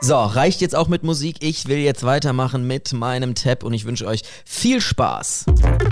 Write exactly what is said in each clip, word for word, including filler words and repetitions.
So, reicht jetzt auch mit Musik. Ich will jetzt weitermachen mit meinem Tab und ich wünsche euch viel Spaß.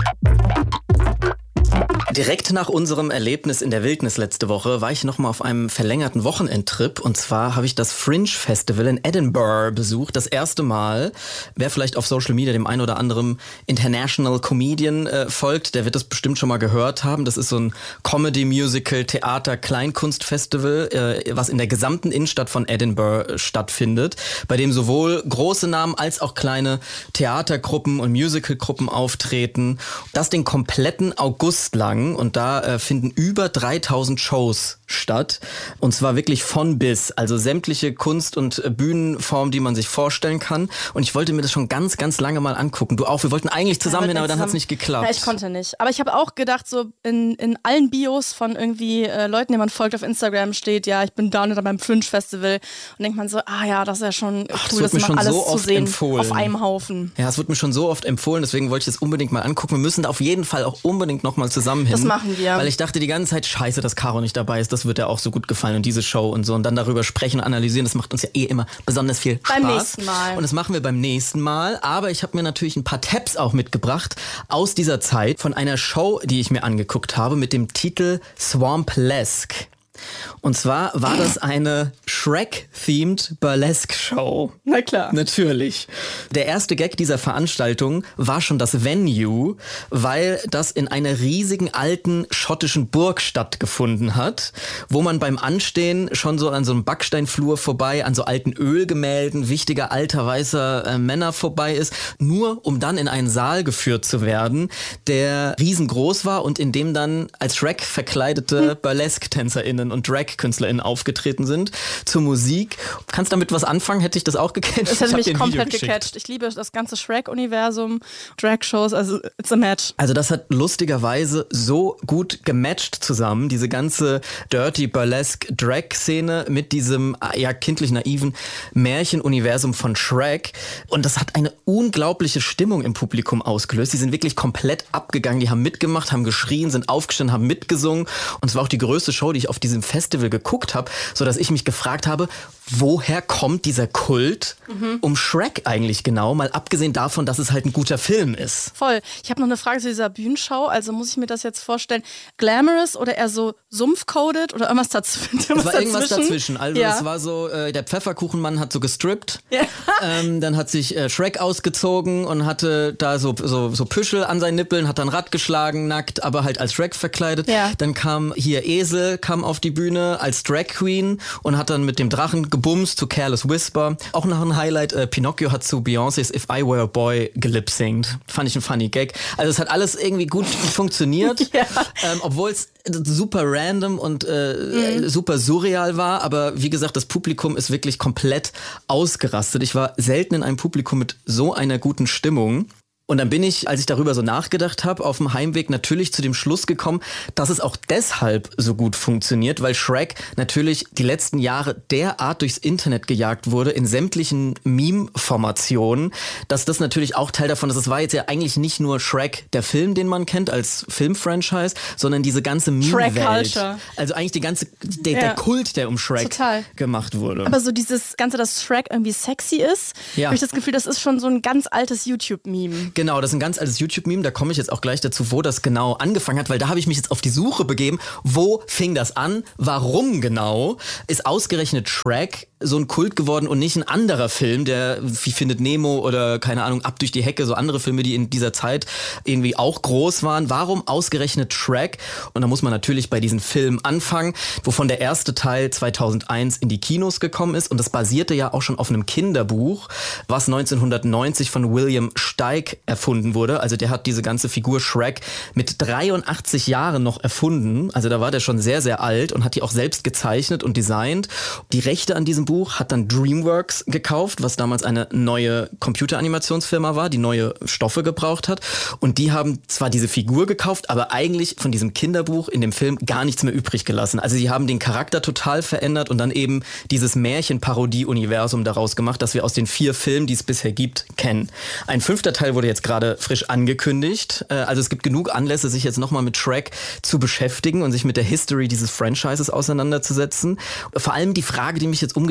Direkt nach unserem Erlebnis in der Wildnis letzte Woche war ich nochmal auf einem verlängerten Wochenendtrip und zwar habe ich das Fringe Festival in Edinburgh besucht, das erste Mal. Wer vielleicht auf Social Media dem einen oder anderen International Comedian äh, folgt, der wird das bestimmt schon mal gehört haben. Das ist so ein Comedy, Musical, Theater, Kleinkunstfestival, äh, was in der gesamten Innenstadt von Edinburgh stattfindet, bei dem sowohl große Namen als auch kleine Theatergruppen und Musicalgruppen auftreten. Das den kompletten August lang. Und da äh, finden über dreitausend Shows statt. Und zwar wirklich von bis. Also sämtliche Kunst- und äh, Bühnenformen, die man sich vorstellen kann. Und ich wollte mir das schon ganz, ganz lange mal angucken. Du auch. Wir wollten eigentlich zusammen hin, aber dann hat es nicht geklappt. Ja, ich konnte nicht. Aber ich habe auch gedacht, so in, in allen Bios von irgendwie äh, Leuten, die man folgt auf Instagram, steht, ja, ich bin da und da beim Fringe Festival. Und denkt man so, ah ja, das ist ja schon Ach, cool, das, das mal alles so zu sehen empfohlen. Auf einem Haufen. Ja, es wird mir schon so oft empfohlen, deswegen wollte ich das unbedingt mal angucken. Wir müssen da auf jeden Fall auch unbedingt nochmal zusammen hin. Das machen wir. Weil ich dachte die ganze Zeit, scheiße, dass Caro nicht dabei ist, das wird ja auch so gut gefallen und diese Show und so. Und dann darüber sprechen und analysieren, das macht uns ja eh immer besonders viel Spaß. Beim nächsten Mal. Und das machen wir beim nächsten Mal. Aber ich habe mir natürlich ein paar Tabs auch mitgebracht aus dieser Zeit von einer Show, die ich mir angeguckt habe mit dem Titel Swamplesque. Und zwar war das eine Shrek-themed Burlesque-Show. Na klar. Natürlich. Der erste Gag dieser Veranstaltung war schon das Venue, weil das in einer riesigen alten schottischen Burg stattgefunden hat, wo man beim Anstehen schon so an so einem Backsteinflur vorbei, an so alten Ölgemälden wichtiger alter weißer äh, Männer vorbei ist, nur um dann in einen Saal geführt zu werden, der riesengroß war und in dem dann als Shrek verkleidete hm. Burlesque-TänzerInnen und Drag-KünstlerInnen aufgetreten sind zur Musik. Kannst du damit was anfangen? Hätte ich das auch gecatcht? Das hätte ich mich komplett gecatcht. Ich liebe das ganze Shrek-Universum, Drag-Shows, also it's a match. Also das hat lustigerweise so gut gematcht zusammen, diese ganze dirty burlesque Drag-Szene mit diesem ja kindlich naiven Märchenuniversum von Shrek. Und das hat eine unglaubliche Stimmung im Publikum ausgelöst. Die sind wirklich komplett abgegangen, die haben mitgemacht, haben geschrien, sind aufgestanden, haben mitgesungen. Und es war auch die größte Show, die ich auf diesem Festival geguckt habe, sodass ich mich gefragt habe, woher kommt dieser Kult mhm. um Shrek eigentlich genau, mal abgesehen davon, dass es halt ein guter Film ist. Voll. Ich habe noch eine Frage zu dieser Bühnenshow, also muss ich mir das jetzt vorstellen, glamorous oder eher so sumpf-coded oder irgendwas dazwischen? Es war irgendwas dazwischen, also ja. Es war so, äh, der Pfefferkuchenmann hat so gestrippt, ja. ähm, dann hat sich äh, Shrek ausgezogen und hatte da so, so, so Püschel an seinen Nippeln, hat dann Rad geschlagen, nackt, aber halt als Shrek verkleidet. Ja. Dann kam hier Esel, kam auf die Bühne als Drag Queen und hat dann mit dem Drachen gebumst zu Careless Whisper. Auch noch ein Highlight, äh, Pinocchio hat zu Beyoncé's If I Were a Boy gelipsingt. Fand ich ein funny Gag. Also es hat alles irgendwie gut funktioniert, ja. ähm, obwohl es super random und äh, mhm. super surreal war, aber wie gesagt, das Publikum ist wirklich komplett ausgerastet. Ich war selten in einem Publikum mit so einer guten Stimmung. Und dann bin ich, als ich darüber so nachgedacht habe, auf dem Heimweg natürlich zu dem Schluss gekommen, dass es auch deshalb so gut funktioniert, weil Shrek natürlich die letzten Jahre derart durchs Internet gejagt wurde, in sämtlichen Meme-Formationen, dass das natürlich auch Teil davon ist. Es war jetzt ja eigentlich nicht nur Shrek, der Film, den man kennt als Filmfranchise, sondern diese ganze Meme-Welt. Also eigentlich die ganze, der, ja. der Kult, der um Shrek Total. gemacht wurde. Aber so dieses Ganze, dass Shrek irgendwie sexy ist, ja. habe ich das Gefühl, das ist schon so ein ganz altes YouTube-Meme. Genau, das ist ein ganz altes YouTube-Meme, da komme ich jetzt auch gleich dazu, wo das genau angefangen hat, weil da habe ich mich jetzt auf die Suche begeben, wo fing das an, warum genau ist ausgerechnet Shrek so ein Kult geworden und nicht ein anderer Film, der wie Findet Nemo oder keine Ahnung, Ab durch die Hecke, so andere Filme, die in dieser Zeit irgendwie auch groß waren. Warum ausgerechnet Shrek? Und da muss man natürlich bei diesen Filmen anfangen, wovon der erste Teil zweitausendeins in die Kinos gekommen ist und das basierte ja auch schon auf einem Kinderbuch, was neunzehnhundertneunzig von William Steig erfunden wurde. Also der hat diese ganze Figur Shrek mit dreiundachtzig Jahren noch erfunden. Also da war der schon sehr, sehr alt und hat die auch selbst gezeichnet und designt. Die Rechte an diesem Buch hat dann DreamWorks gekauft, was damals eine neue Computeranimationsfirma war, die neue Stoffe gebraucht hat. Und die haben zwar diese Figur gekauft, aber eigentlich von diesem Kinderbuch in dem Film gar nichts mehr übrig gelassen. Also sie haben den Charakter total verändert und dann eben dieses Märchen-Parodie-Universum daraus gemacht, das wir aus den vier Filmen, die es bisher gibt, kennen. Ein fünfter Teil wurde jetzt gerade frisch angekündigt. Also es gibt genug Anlässe, sich jetzt nochmal mit Shrek zu beschäftigen und sich mit der History dieses Franchises auseinanderzusetzen. Vor allem die Frage, die mich jetzt umgetrieben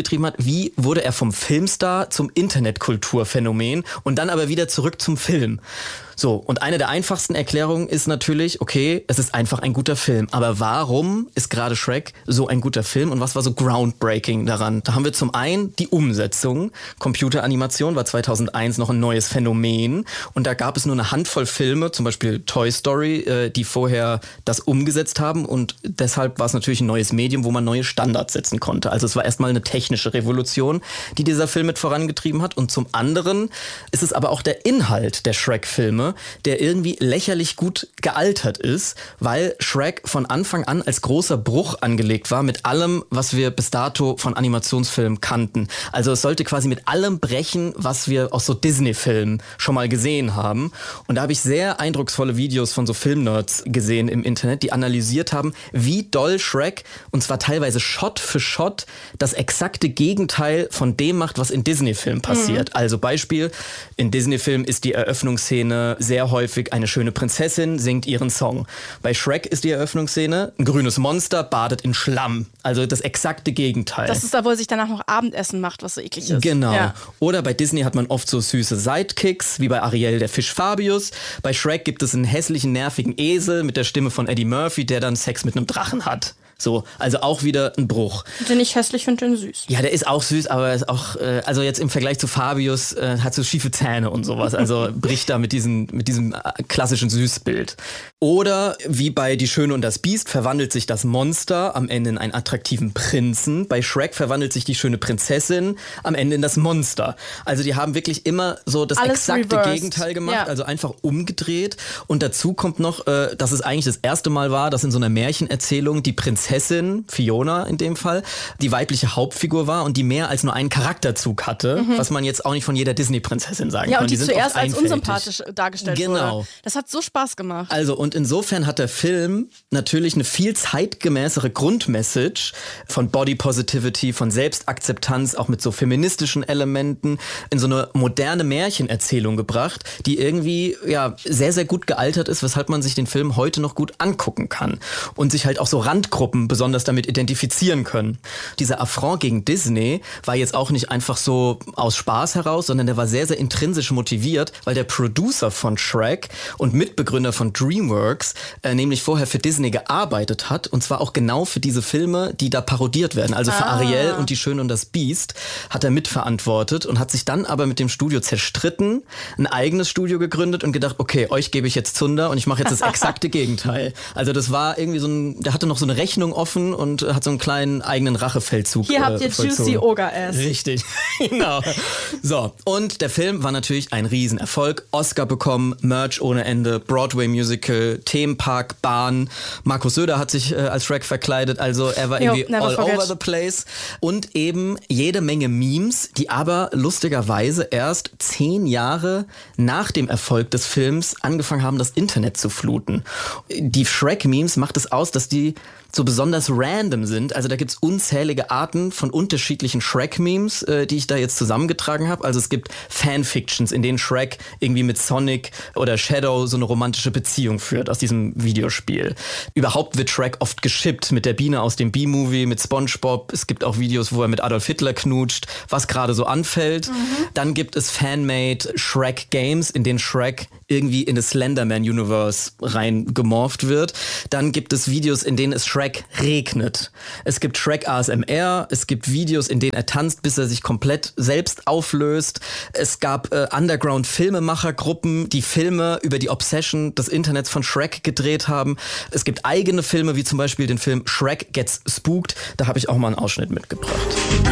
vorangetrieben hat, wie wurde er vom Filmstar zum Internetkulturphänomen und dann aber wieder zurück zum Film. So, und eine der einfachsten Erklärungen ist natürlich, okay, es ist einfach ein guter Film. Aber warum ist gerade Shrek so ein guter Film und was war so groundbreaking daran? Da haben wir zum einen die Umsetzung. Computeranimation war zweitausendeins noch ein neues Phänomen und da gab es nur eine Handvoll Filme, zum Beispiel Toy Story, die vorher das umgesetzt haben und deshalb war es natürlich ein neues Medium, wo man neue Standards setzen konnte. Also es war erstmal eine technische Revolution, die dieser Film mit vorangetrieben hat und zum anderen ist es aber auch der Inhalt der Shrek-Filme, der irgendwie lächerlich gut gealtert ist, weil Shrek von Anfang an als großer Bruch angelegt war mit allem, was wir bis dato von Animationsfilmen kannten. Also es sollte quasi mit allem brechen, was wir aus so Disney-Filmen schon mal gesehen haben. Und da habe ich sehr eindrucksvolle Videos von so Filmnerds gesehen im Internet, die analysiert haben, wie doll Shrek, und zwar teilweise Shot für Shot, das exakte Gegenteil von dem macht, was in Disney-Filmen passiert. Mhm. Also Beispiel, in Disney-Filmen ist die Eröffnungsszene sehr häufig eine schöne Prinzessin singt ihren Song. Bei Shrek ist die Eröffnungsszene, ein grünes Monster badet in Schlamm. Also das exakte Gegenteil. Das ist da, wo er sich danach noch Abendessen macht, was so eklig ist. Genau. Ja. Oder bei Disney hat man oft so süße Sidekicks, wie bei Ariel der Fisch Fabius. Bei Shrek gibt es einen hässlichen, nervigen Esel mit der Stimme von Eddie Murphy, der dann Sex mit einem Drachen hat. So, also auch wieder ein Bruch. Den ich hässlich finde, den süß. Ja, der ist auch süß, aber ist auch, äh, also jetzt im Vergleich zu Fabius, äh, hat so schiefe Zähne und sowas. Also bricht da mit, diesen, mit diesem äh, klassischen Süßbild. Oder wie bei Die Schöne und das Biest verwandelt sich das Monster am Ende in einen attraktiven Prinzen. Bei Shrek verwandelt sich die schöne Prinzessin am Ende in das Monster. Also die haben wirklich immer so das Alles exakte reversed. Gegenteil gemacht, Ja. also einfach umgedreht. Und dazu kommt noch, äh, dass es eigentlich das erste Mal war, dass in so einer Märchenerzählung die Prinzessin, Fiona in dem Fall, die weibliche Hauptfigur war und die mehr als nur einen Charakterzug hatte, mhm. was man jetzt auch nicht von jeder Disney-Prinzessin sagen ja, kann. Und die, die zuerst als einfältig. unsympathisch dargestellt genau. wurde. Das hat so Spaß gemacht. Also und insofern hat der Film natürlich eine viel zeitgemäßere Grundmessage von Body Positivity, von Selbstakzeptanz, auch mit so feministischen Elementen, in so eine moderne Märchenerzählung gebracht, die irgendwie ja sehr, sehr gut gealtert ist, weshalb man sich den Film heute noch gut angucken kann und sich halt auch so Randgruppen besonders damit identifizieren können. Dieser Affront gegen Disney war jetzt auch nicht einfach so aus Spaß heraus, sondern der war sehr, sehr intrinsisch motiviert, weil der Producer von Shrek und Mitbegründer von DreamWorks äh, nämlich vorher für Disney gearbeitet hat und zwar auch genau für diese Filme, die da parodiert werden. Also für ah. Ariel und Die Schöne und das Biest hat er mitverantwortet und hat sich dann aber mit dem Studio zerstritten, ein eigenes Studio gegründet und gedacht, okay, euch gebe ich jetzt Zunder und ich mache jetzt das exakte Gegenteil. Also das war irgendwie so ein, der hatte noch so eine Rechnung offen und hat so einen kleinen eigenen Rachefeldzug. Hier äh, habt ihr vollzogen. Juicy Ogre-Ass. Richtig, genau. So, und der Film war natürlich ein Riesenerfolg. Oscar bekommen, Merch ohne Ende, Broadway-Musical, Themenpark, Bahn. Markus Söder hat sich äh, als Shrek verkleidet, also er war Yo, irgendwie all forget. over the place. Und eben jede Menge Memes, die aber lustigerweise erst zehn Jahre nach dem Erfolg des Films angefangen haben, das Internet zu fluten. Die Shrek-Memes macht es aus, dass die so besonders random sind. Also da gibt's unzählige Arten von unterschiedlichen Shrek-Memes, äh, die ich da jetzt zusammengetragen habe. Also es gibt Fanfictions, in denen Shrek irgendwie mit Sonic oder Shadow so eine romantische Beziehung führt aus diesem Videospiel. Überhaupt wird Shrek oft geschippt mit der Biene aus dem B-Movie, mit SpongeBob. Es gibt auch Videos, wo er mit Adolf Hitler knutscht, was gerade so anfällt. Mhm. Dann gibt es Fan-made Shrek-Games, in denen Shrek irgendwie in das Slenderman-Universe reingemorpht wird. Dann gibt es Videos, in denen es Shrek regnet. Es gibt Shrek A S M R, es gibt Videos, in denen er tanzt, bis er sich komplett selbst auflöst. Es gab äh, Underground-Filmemachergruppen, die Filme über die Obsession des Internets von Shrek gedreht haben. Es gibt eigene Filme, wie zum Beispiel den Film Shrek Gets Spooked. Da habe ich auch mal einen Ausschnitt mitgebracht.